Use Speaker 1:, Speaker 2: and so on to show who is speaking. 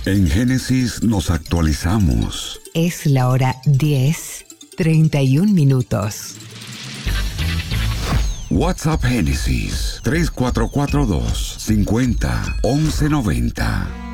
Speaker 1: En Génesis nos actualizamos.
Speaker 2: Es la hora 10:31.
Speaker 1: WhatsApp Génesis 3442 50 1190.